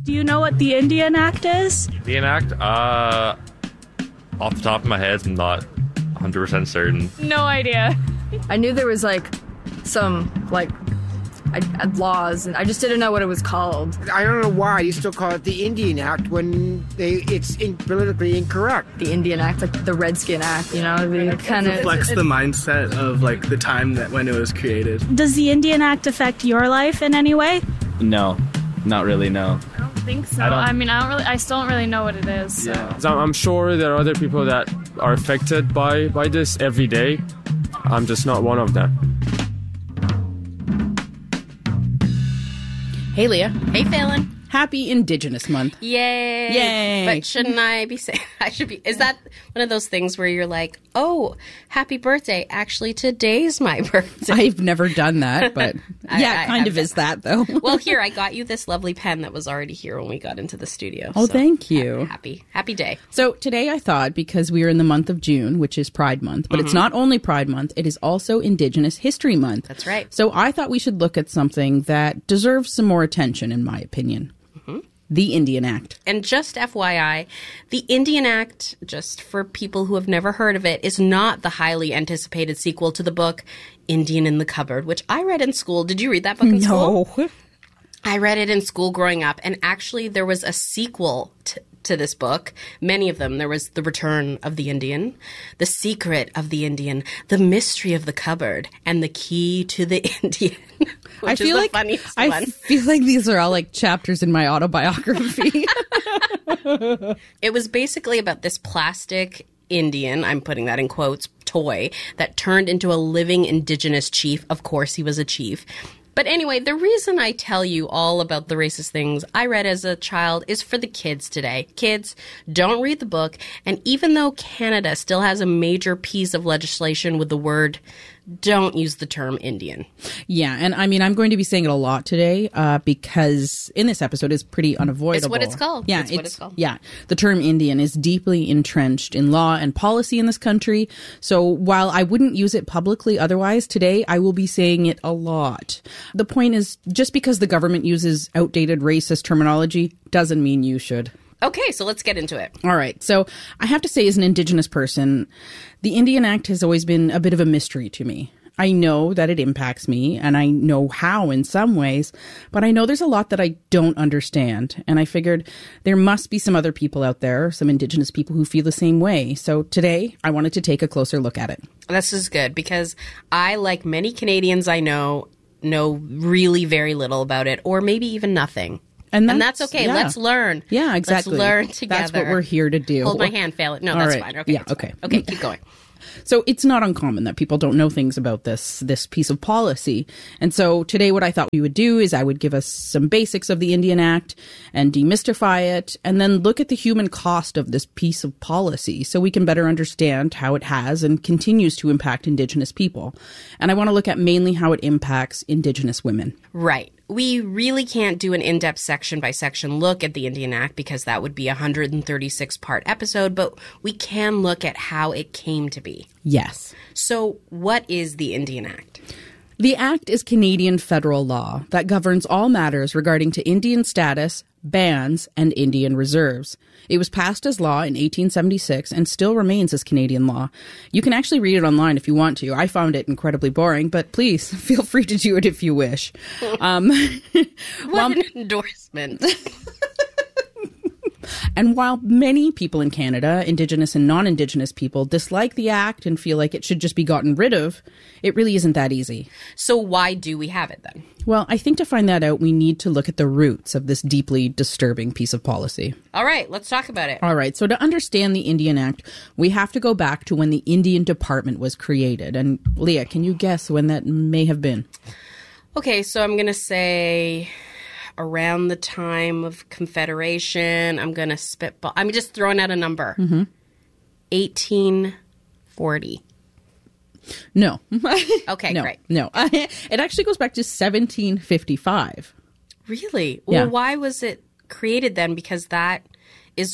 Do you know what the Indian Act is? Indian Act? Off the top of my head, I'm not 100% certain. No idea. I knew there was some laws, and I just didn't know what it was called. I don't know why you still call it the Indian Act when it's politically incorrect. The Indian Act, like the Redskin Act, you know? It kind of reflects the mindset of the time that when it was created. Does the Indian Act affect your life in any way? No, not really, no. I don't think so. I still don't really know what it is. So. Yeah. So I'm sure there are other people that are affected by this every day. I'm just not one of them. Hey, Leah. Hey, Phelan. Happy Indigenous Month. Yay. Yay. But shouldn't I be saying, is that one of those things where you're like, oh, happy birthday. Actually, today's my birthday. I've never done that, but yeah, kind of is that, though. Well, here, I got you this lovely pen that was already here when we got into the studio. Oh, so thank you. Happy day. So today I thought, because we are in the month of June, which is Pride Month, but it's not only Pride Month, it is also Indigenous History Month. That's right. So I thought we should look at something that deserves some more attention, in my opinion. The Indian Act. And just FYI, the Indian Act, just for people who have never heard of it, is not the highly anticipated sequel to the book Indian in the Cupboard, which I read in school. Did you read that book in school? No. I read it in school growing up, and actually there was a sequel to this book. Many of them. There was The Return of the Indian, The Secret of the Indian, The Mystery of the Cupboard, and The Key to the Indian. I feel like these are all chapters in my autobiography. It was basically about this plastic Indian, I'm putting that in quotes, toy that turned into a living Indigenous chief. Of course, he was a chief. But anyway, the reason I tell you all about the racist things I read as a child is for the kids today. Kids, don't read the book. And even though Canada still has a major piece of legislation with the word, don't use the term Indian. Yeah, and I mean, I'm going to be saying it a lot today because in this episode it's pretty unavoidable. It's what it's called. Yeah, it's what it's called. Yeah, the term Indian is deeply entrenched in law and policy in this country. So while I wouldn't use it publicly otherwise, today I will be saying it a lot. The point is, just because the government uses outdated racist terminology doesn't mean you should. Okay, so let's get into it. All right. So I have to say, as an Indigenous person, the Indian Act has always been a bit of a mystery to me. I know that it impacts me, and I know how in some ways, but I know there's a lot that I don't understand. And I figured there must be some other people out there, some Indigenous people who feel the same way. So today, I wanted to take a closer look at it. This is good because I, like many Canadians I know really very little about it, or maybe even nothing. And that's okay. Yeah. Let's learn. Yeah, exactly. Let's learn together. That's what we're here to do. Hold my hand, fail it. No, that's fine. Okay. Yeah, okay. Fine. Okay, keep going. So it's not uncommon that people don't know things about this piece of policy. And so today what I thought we would do is I would give us some basics of the Indian Act and demystify it, and then look at the human cost of this piece of policy so we can better understand how it has and continues to impact Indigenous people. And I want to look at mainly how it impacts Indigenous women. Right. We really can't do an in-depth section-by-section look at the Indian Act because that would be a 136-part episode, but we can look at how it came to be. Yes. So what is the Indian Act? The Act is Canadian federal law that governs all matters regarding to Indian status, bans, and Indian reserves. It was passed as law in 1876 and still remains as Canadian law. You can actually read it online if you want to. I found it incredibly boring, but please feel free to do it if you wish. What an endorsement. And while many people in Canada, Indigenous and non-Indigenous people, dislike the Act and feel like it should just be gotten rid of, it really isn't that easy. So why do we have it then? Well, I think to find that out, we need to look at the roots of this deeply disturbing piece of policy. All right, let's talk about it. All right, so to understand the Indian Act, we have to go back to when the Indian Department was created. And Leah, can you guess when that may have been? Okay, so I'm going to say around the time of Confederation. I'm going to spitball. I'm just throwing out a number. 1840. No. Okay, no, great. No. It actually goes back to 1755. Really? Yeah. Well, why was it created then? Because that is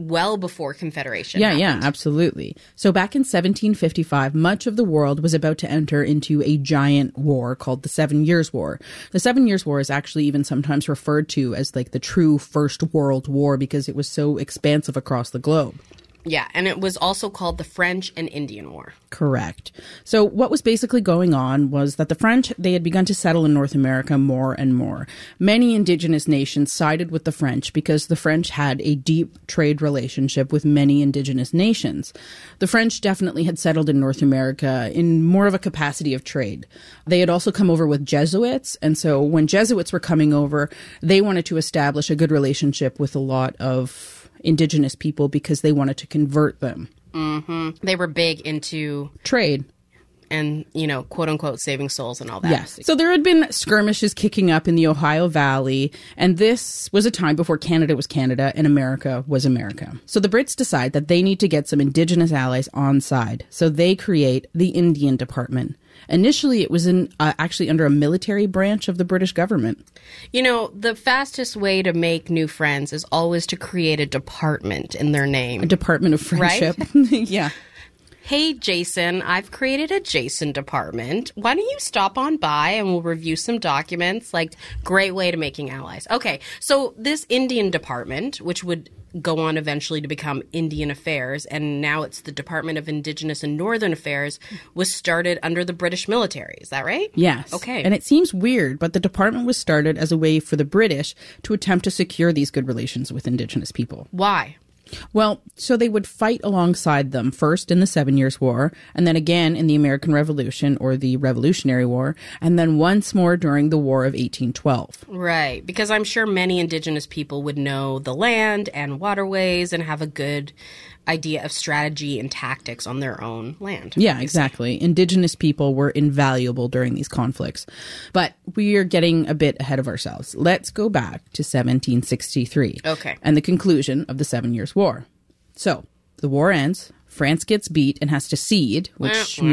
well before Confederation Yeah, happened. yeah, absolutely. So back in 1755, much of the world was about to enter into a giant war called the 7 Years' War. The 7 Years' War is actually even sometimes referred to as like the true First World War because it was so expansive across the globe. Yeah, and it was also called the French and Indian War. Correct. So what was basically going on was that the French, they had begun to settle in North America more and more. Many indigenous nations sided with the French because the French had a deep trade relationship with many indigenous nations. The French definitely had settled in North America in more of a capacity of trade. They had also come over with Jesuits, and so when Jesuits were coming over, they wanted to establish a good relationship with a lot of indigenous people because they wanted to convert them. Mm-hmm. They were big into trade and, you know, quote unquote, saving souls and all that. Yes. So there had been skirmishes kicking up in the Ohio Valley, and this was a time before Canada was Canada and America was America. So the Brits decide that they need to get some indigenous allies on side. So they create the Indian Department. Initially, it was actually under a military branch of the British government. You know, the fastest way to make new friends is always to create a department in their name. A department of friendship. Right? Yeah. Hey, Jason, I've created a Jason department. Why don't you stop on by and we'll review some documents? Like, great way to making allies. Okay, so this Indian department, which would go on eventually to become Indian Affairs, and now it's the Department of Indigenous and Northern Affairs, was started under the British military. Is that right? Yes. Okay. And it seems weird, but the department was started as a way for the British to attempt to secure these good relations with Indigenous people. Why? Well, so they would fight alongside them, first in the 7 Years' War, and then again in the American Revolution or the Revolutionary War, and then once more during the War of 1812. Right, because I'm sure many Indigenous people would know the land and waterways and have a good idea of strategy and tactics on their own land. Yeah, exactly. Indigenous people were invaluable during these conflicts. But we are getting a bit ahead of ourselves. Let's go back to 1763. Okay. And the conclusion of the 7 Years' War. So, the war ends. France gets beat and has to cede, which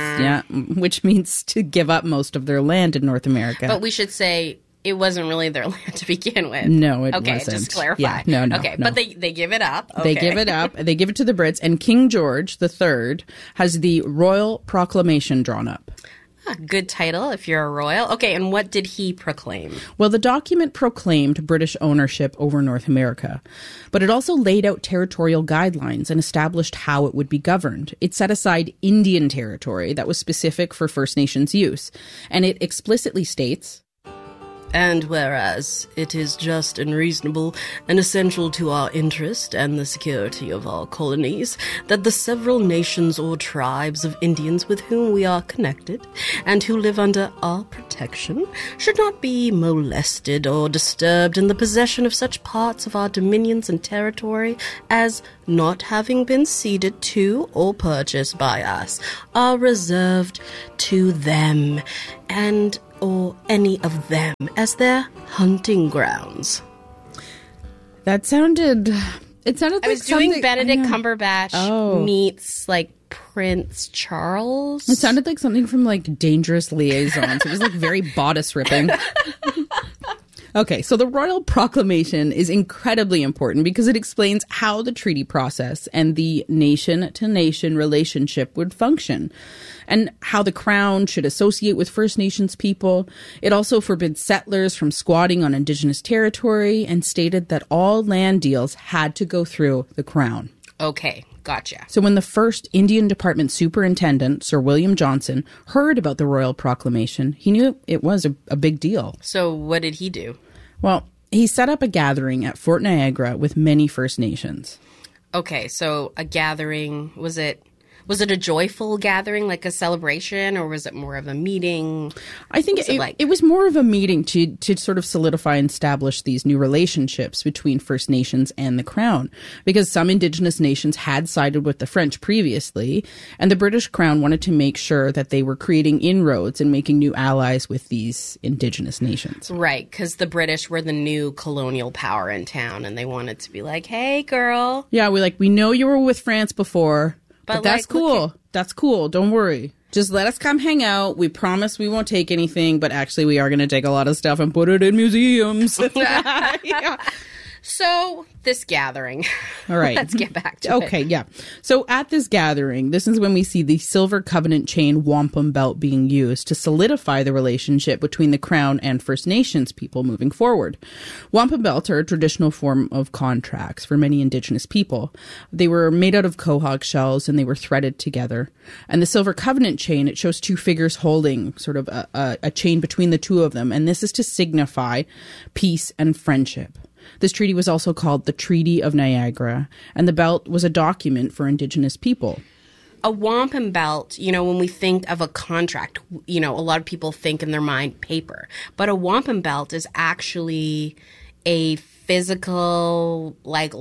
means to give up most of their land in North America. But we should say it wasn't really their land to begin with. No, it okay, wasn't. Okay, just clarify. Yeah, no. Okay, but they give it up. Okay. They give it up. They give it to the Brits, and King George III has the Royal Proclamation drawn up. Good title if you're a royal. Okay, and what did he proclaim? Well, the document proclaimed British ownership over North America, but it also laid out territorial guidelines and established how it would be governed. It set aside Indian territory that was specific for First Nations use, and it explicitly states, "And whereas it is just and reasonable and essential to our interest and the security of our colonies that the several nations or tribes of Indians with whom we are connected and who live under our protection should not be molested or disturbed in the possession of such parts of our dominions and territory as, not having been ceded to or purchased by us, are reserved to them and or any of them as their hunting grounds." It sounded like I was doing Benedict Cumberbatch meets like Prince Charles. It sounded like something from like Dangerous Liaisons. It was like very bodice ripping. Okay, so the Royal Proclamation is incredibly important because it explains how the treaty process and the nation-to-nation relationship would function and how the Crown should associate with First Nations people. It also forbids settlers from squatting on Indigenous territory and stated that all land deals had to go through the Crown. Okay, gotcha. So when the first Indian Department Superintendent, Sir William Johnson, heard about the Royal Proclamation, he knew it was a big deal. So what did he do? Well, he set up a gathering at Fort Niagara with many First Nations. Okay, so a gathering, was it a joyful gathering, like a celebration, or was it more of a meeting? I think it was more of a meeting to sort of solidify and establish these new relationships between First Nations and the Crown, because some Indigenous nations had sided with the French previously, and the British Crown wanted to make sure that they were creating inroads and making new allies with these Indigenous nations. Right, because the British were the new colonial power in town, and they wanted to be like, "Hey, girl." Yeah, we know you were with France before. But that's cool. That's cool. Don't worry. Just let us come hang out. We promise we won't take anything, but actually we are going to take a lot of stuff and put it in museums. Yeah. So, this gathering. All right. Let's get back to it. Okay, yeah. So at this gathering, this is when we see the Silver Covenant chain wampum belt being used to solidify the relationship between the Crown and First Nations people moving forward. Wampum belts are a traditional form of contracts for many Indigenous people. They were made out of quahog shells and they were threaded together. And the Silver Covenant chain, it shows two figures holding sort of a chain between the two of them. And this is to signify peace and friendship. This treaty was also called the Treaty of Niagara, and the belt was a document for Indigenous people. A wampum belt, when we think of a contract, a lot of people think in their mind paper. But a wampum belt is actually a physical,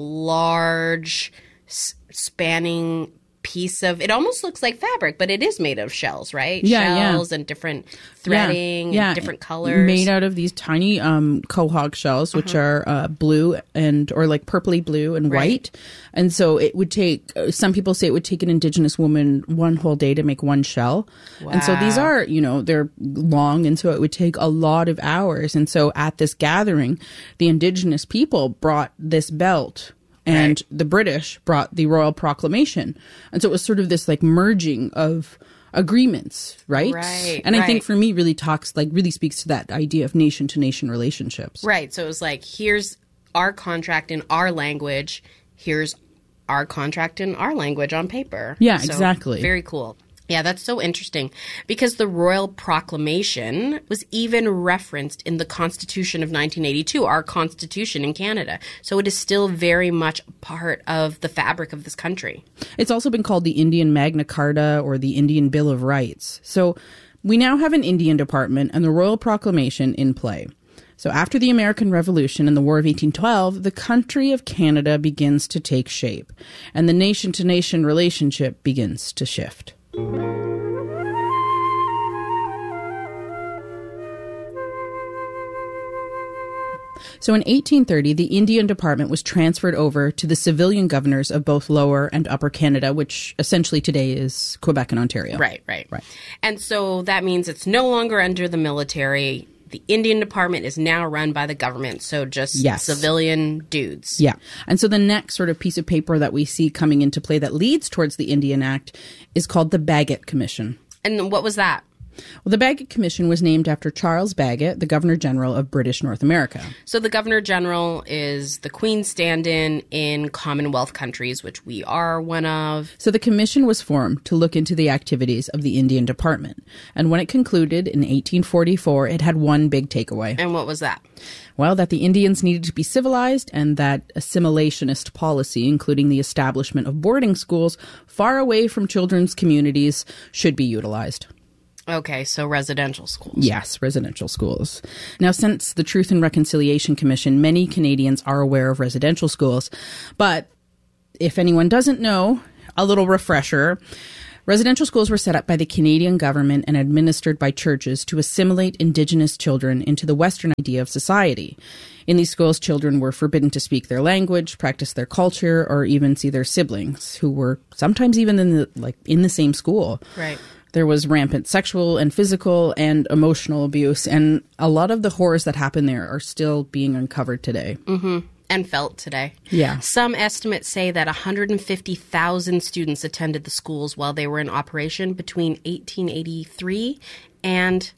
large, spanning piece of, it almost looks like fabric, but it is made of shells, right? Shells and different threading, and different colors. Made out of these tiny quahog shells, which are blue or purpley blue and white. And so it would take, some people say it would take an Indigenous woman one whole day to make one shell. Wow. And so these are, they're long, and so it would take a lot of hours. And so at this gathering, the Indigenous people brought this belt, and the British brought the Royal Proclamation. And so it was sort of this merging of agreements, right? And I think for me really speaks to that idea of nation to nation relationships. Right. So it was here's our contract in our language. Here's our contract in our language on paper. Yeah, so, exactly. Very cool. Yeah, that's so interesting because the Royal Proclamation was even referenced in the Constitution of 1982, our Constitution in Canada. So it is still very much part of the fabric of this country. It's also been called the Indian Magna Carta or the Indian Bill of Rights. So we now have an Indian Department and the Royal Proclamation in play. So after the American Revolution and the War of 1812, the country of Canada begins to take shape, and the nation-to-nation relationship begins to shift. So in 1830, the Indian Department was transferred over to the civilian governors of both Lower and Upper Canada, which essentially today is Quebec and Ontario. Right. And so that means it's no longer under the military. The Indian Department is now run by the government, so just civilian dudes. Yeah. And so the next sort of piece of paper that we see coming into play that leads towards the Indian Act is called the Bagot Commission. And what was that? Well, the Bagot Commission was named after Charles Bagot, the Governor General of British North America. So the Governor General is the Queen's stand-in in Commonwealth countries, which we are one of. So the commission was formed to look into the activities of the Indian Department. And when it concluded in 1844, it had one big takeaway. And what was that? Well, that the Indians needed to be civilized and that assimilationist policy, including the establishment of boarding schools far away from children's communities, should be utilized. Okay, so residential schools. Yes, residential schools. Now, since the Truth and Reconciliation Commission, many Canadians are aware of residential schools. But if anyone doesn't know, a little refresher. Residential schools were set up by the Canadian government and administered by churches to assimilate Indigenous children into the Western idea of society. In these schools, children were forbidden to speak their language, practice their culture, or even see their siblings, who were sometimes even in the same school. Right. There was rampant sexual and physical and emotional abuse, and a lot of the horrors that happen there are still being uncovered today. Mm-hmm. And felt today. Yeah. Some estimates say that 150,000 students attended the schools while they were in operation between 1883 and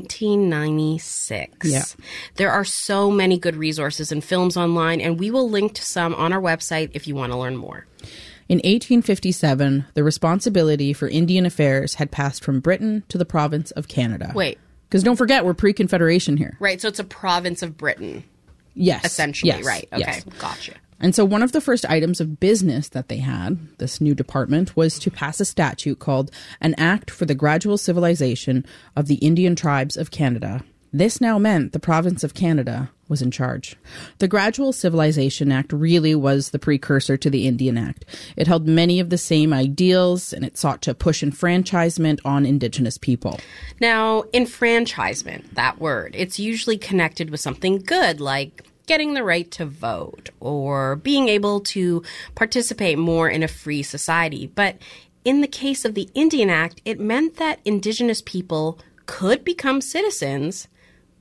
1996. Yeah. There are so many good resources and films online, and we will link to some on our website if you want to learn more. In 1857, the responsibility for Indian affairs had passed from Britain to the province of Canada. Wait. Because don't forget, we're pre-Confederation here. Right, so it's a province of Britain. Yes. Essentially, yes, right. Okay, yes. Gotcha. And so one of the first items of business that they had, this new department, was to pass a statute called an Act for the Gradual Civilization of the Indian Tribes of Canada. This now meant the province of Canada was in charge. The Gradual Civilization Act really was the precursor to the Indian Act. It held many of the same ideals, and it sought to push enfranchisement on Indigenous people. Now, enfranchisement, that word, it's usually connected with something good, like getting the right to vote or being able to participate more in a free society. But in the case of the Indian Act, it meant that Indigenous people could become citizens,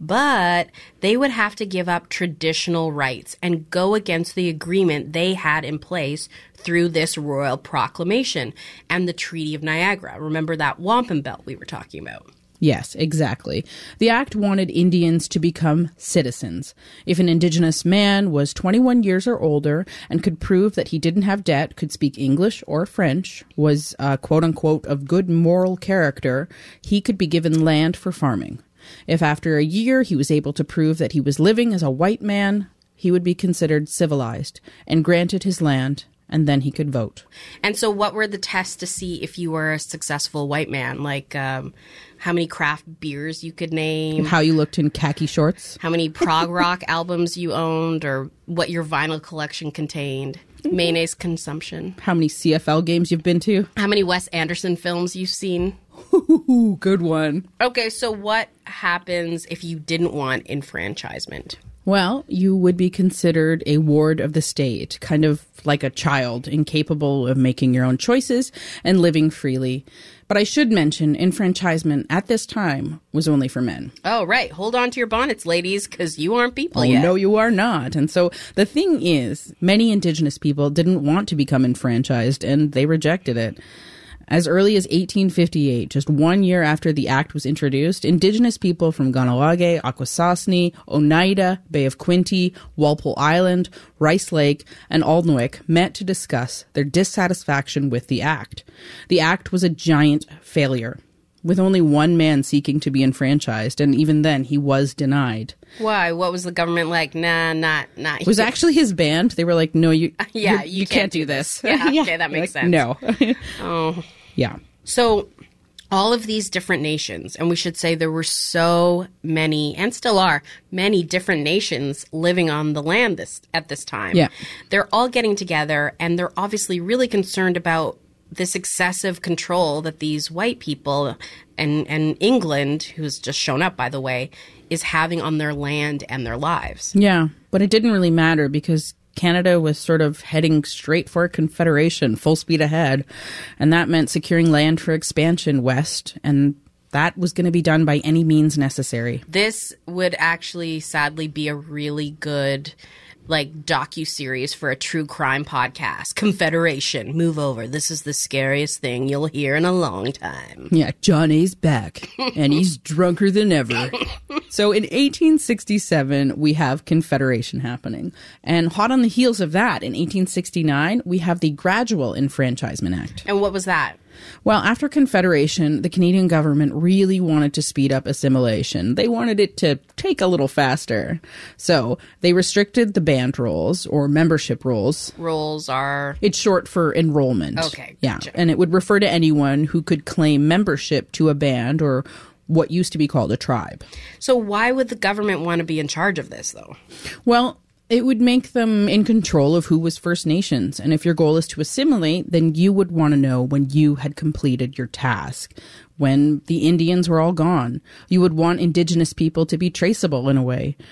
but they would have to give up traditional rights and go against the agreement they had in place through this royal proclamation and the Treaty of Niagara. Remember that wampum belt we were talking about? Yes, exactly. The act wanted Indians to become citizens. If an Indigenous man was 21 years or older and could prove that he didn't have debt, could speak English or French, was quote-unquote of good moral character, he could be given land for farming. If after a year he was able to prove that he was living as a white man, he would be considered civilized and granted his land, and then he could vote. And so what were the tests to see if you were a successful white man? Like how many craft beers you could name? How you looked in khaki shorts? How many prog rock albums you owned, or what your vinyl collection contained? Mayonnaise consumption? How many CFL games you've been to? How many Wes Anderson films you've seen? Ooh, good one. Okay, so what happens if you didn't want enfranchisement? Well, you would be considered a ward of the state, kind of like a child, incapable of making your own choices and living freely. But I should mention, enfranchisement at this time was only for men. Oh, right. Hold on to your bonnets, ladies, because you aren't people Oh, yet. no, you are not. And so the thing is, many Indigenous people didn't want to become enfranchised, and they rejected it. As early as 1858, just 1 year after the act was introduced, Indigenous people from Kahnawake, Akwesasne, Oneida, Bay of Quinte, Walpole Island, Rice Lake, and Alnwick met to discuss their dissatisfaction with the act. The act was a giant failure, with only one man seeking to be enfranchised, and even then he was denied. Why? What was the government like? Nah, not. It was actually his band. They were like, no, you can't do this. Yeah, okay, that makes sense. No. Oh. Yeah. So all of these different nations, and we should say there were so many, and still are, many different nations living on the land at this time. Yeah. They're all getting together, and they're obviously really concerned about this excessive control that these white people and England, who's just shown up, by the way, is having on their land and their lives. Yeah, but it didn't really matter because Canada was sort of heading straight for a confederation, full speed ahead. And that meant securing land for expansion west, and that was going to be done by any means necessary. This would actually, sadly, be a really good docu-series for a true crime podcast. Confederation, move over. This is the scariest thing you'll hear in a long time. Yeah, John A's back, and he's drunker than ever. So in 1867, we have Confederation happening. And hot on the heels of that, in 1869, we have the Gradual Enfranchisement Act. And what was that? Well, after Confederation, the Canadian government really wanted to speed up assimilation. They wanted it to take a little faster. So they restricted the band rolls or membership rolls. Rolls are... It's short for enrollment. Okay. Yeah. Gotcha. And it would refer to anyone who could claim membership to a band or what used to be called a tribe. So why would the government want to be in charge of this, though? Well, it would make them in control of who was First Nations. And if your goal is to assimilate, then you would want to know when you had completed your task, when the Indians were all gone. You would want Indigenous people to be traceable in a way.